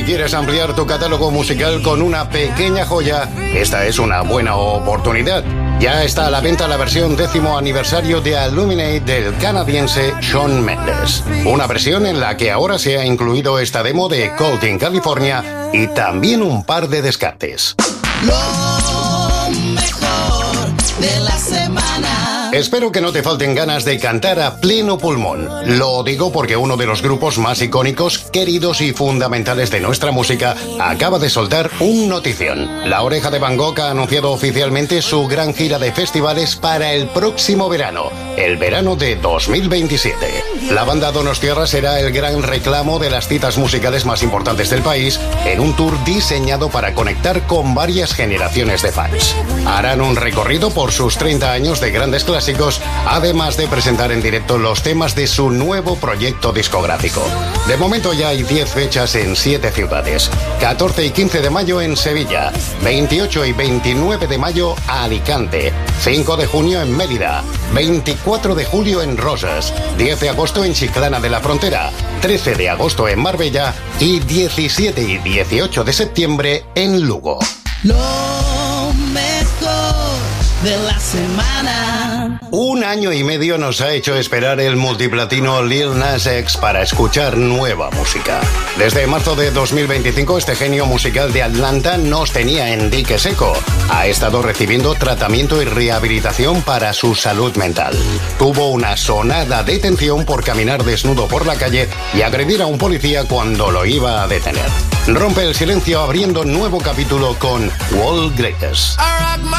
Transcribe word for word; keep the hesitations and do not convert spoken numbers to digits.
quieres ampliar tu catálogo musical con una pequeña joya, esta es una buena oportunidad. Ya está a la venta la versión décimo aniversario de Illuminate del canadiense Shawn Mendes. Una versión en la que ahora se ha incluido esta demo de Cold in California y también un par de descartes. Lo mejor de la semana. Espero que no te falten ganas de cantar a pleno pulmón. Lo digo porque uno de los grupos más icónicos, queridos y fundamentales de nuestra música acaba de soltar un notición. La Oreja de Van Gogh ha anunciado oficialmente su gran gira de festivales para el próximo verano, el verano de dos mil veintisiete. La banda Donostiarra será el gran reclamo de las citas musicales más importantes del país en un tour diseñado para conectar con varias generaciones de fans. Harán un recorrido por sus treinta años de grandes clásicos, además de presentar en directo los temas de su nuevo proyecto discográfico. De momento ya hay diez fechas en siete ciudades. catorce y quince de mayo en Sevilla, veintiocho y veintinueve de mayo a Alicante, cinco de junio en Mérida, veinticuatro de julio en Rosas, diez de agosto en Chiclana de la Frontera, trece de agosto en Marbella y diecisiete y dieciocho de septiembre en Lugo. Lo mejor de la semana. Un año y medio nos ha hecho esperar el multiplatino Lil Nas X para escuchar nueva música. Desde marzo de dos mil veinticinco, este genio musical de Atlanta nos tenía en dique seco. Ha estado recibiendo tratamiento y rehabilitación para su salud mental. Tuvo una sonada detención por caminar desnudo por la calle y agredir a un policía cuando lo iba a detener. Rompe el silencio abriendo nuevo capítulo con World Greatest.